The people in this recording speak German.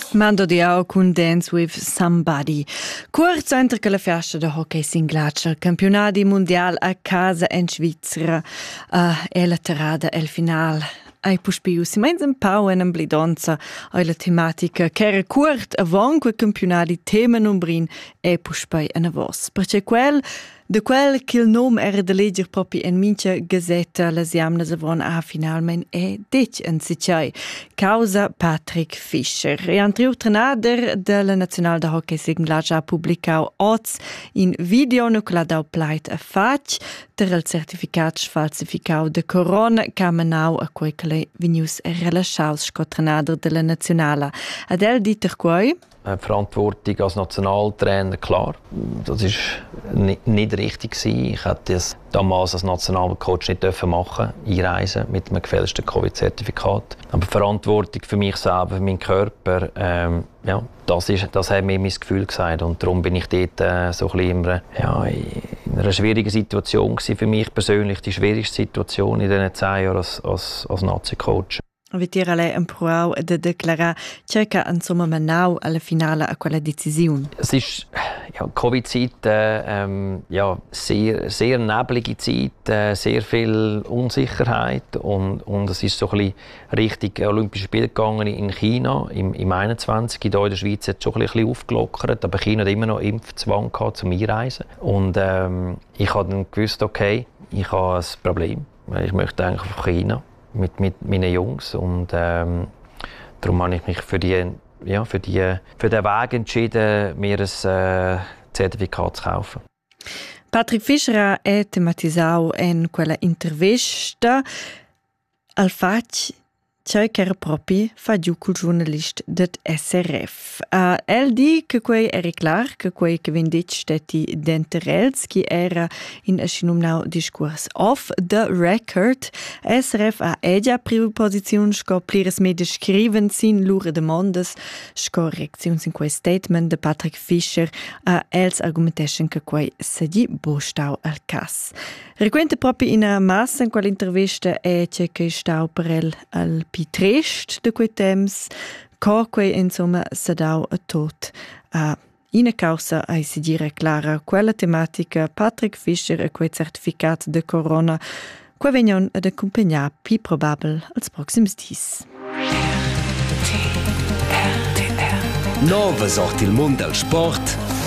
Mando Diao con Dance with Somebody. Kurz enter che la festa de hockey singlacia, campionati mondial a casa in Svizzera, e la terrada el final. Ai puspiu si meins un pau en blidonza ai la tematica che era curt avon quei campionati tema numbrin e puspai en avos. Perché de quel che il nom era de legger proprio in mincha gazzetta las jamnas avon finalmente è dec en sicai causa Patrick Fischer. E antriu trenader della National de Hockey Singlacia ha pubblicau oz in video nucla dau plait a fac ter il certificat falsificau de corona camanau a quei che le venius relaschaus sco trenader della Nationala. Ad el diter quei Verantwortung als Nationaltrainer, klar, das ist nicht richtig gewesen. Ich hätte das damals als Nationalcoach nicht machen, einreisen mit einem gefälschten Covid-Zertifikat. Aber Verantwortung für mich selber, für meinen Körper, ja, das hat mir mein Gefühl gesagt. Und darum bin ich dort so ein bisschen in einer schwierigen Situation gewesen für mich persönlich, die schwierigste Situation in diesen 10 Jahren als Nazi-Coach. Avete lei un provau de declarar che insomma manau alla finale a quella decisione. Es ist Covid-Zeit, sehr neblige Zeit, sehr viel Unsicherheit und es ist so ein bisschen Richtung Olympische Spiele gegangen in China im 21. Hier in der Schweiz hat es schon ein bisschen aufgelockert, aber China hat immer noch Impfzwang gehabt zum Einreisen und ich habe dann gewusst, okay, ich habe ein Problem, ich möchte eigentlich auf China mit meinen Jungs und darum habe ich mich für den Weg entschieden, mir ein Zertifikat zu kaufen. Patrick Fischer ha tematisau in quella intervista al fac che era proprio fagiu col giornalista del SRF. El di che quei era clar, che quei che vendit stati denterels, che era in ascinumnau discurs off the record. SRF ha già priu posizione sco plires media scriven sin lure demandas, sco reaczions in quei statement de Patrick Fischer els argumentation che quei sedi bostau al cas. Recuente proprio in a massa in quell'intervista che stau per el al trist de quei temps, quei insomma se dau a tot. In causa ai si dire clara quella tematica Patrick Fischer e quei certificat de corona quei vegnon ad accompagnar pi probabel als proxims dis. Nova sorti il mondo del sport